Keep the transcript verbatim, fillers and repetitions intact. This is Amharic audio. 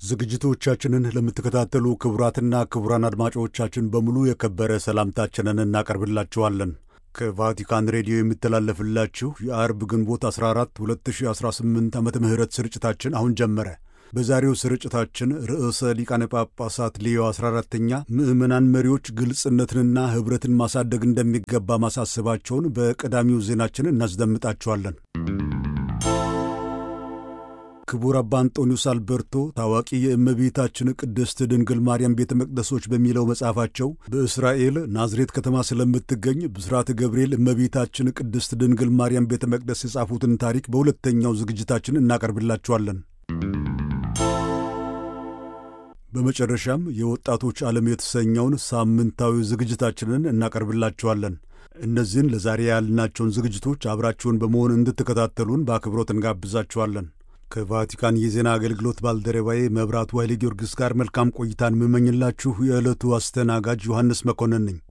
ዝግጅቶቻችንን ለምትከታተሉ ክቡራትና ክቡራን አድማጮቻችን በሙሉ የከበረ ሰላምታችንን እናቀርብላችኋለን። ከቫቲካን ሬዲዮ የሚተላለፍላችሁ የአርብ ግንቦት አስራ አራት ሁለት ሺህ አስራ ስምንት ዓመተ ምህረት ስርጭታችን አሁን ጀመረ። በዛሬው ስርጭታችን ርዕሰ ሊቃነ ጳጳሳት ሌዮ አስራ አራተኛ ምዕመናን መሪዎች ግልጽነትንና ኅብረትን ማሳደግ እንደሚገባ ማሳሰባቸውን በቀዳሚው ዜናችን እናስደምጣችኋለን። ክቡር አባ አንጦኒዮስ አልበርቶ ታዋቂ የእመቤታችን ቅድስት ድንግል ማርያም ቤተ መቅደሶች በሚለው መጽሐፋቸው በእስራኤል ናዝሬት ከተማ ስለምትገኝ ብስራተ ገብርኤል እመቤታችን ቅድስት ድንግል ማርያም ቤተ መቅደስ የጻፉትን ታሪክ በሁለተኛው ዝግጅታችን እናቀርብላችኋለን። በመጨረሻም የወጣቶች ዓለም የተሰኘውን ሳምንታዊ ዝግጅታችንን እናቀርብላችኋለን። እነዚህን ለዛሬ ያልናቸውን ዝግጅቶች አብራችሁን በመሆን እንድትከታተሉን በአክብሮት እንጋብዛችኋለን። ከቫቲካን የዜና አገልግሎት ባልደረባዬ መብራቱ ኃይለ ጊዮርጊስ ጋር መልካም ቆይታን የምመኝላችሁ የዕለቱ አስተናጋጅ ዮሐንስ መኮንን ነኝ።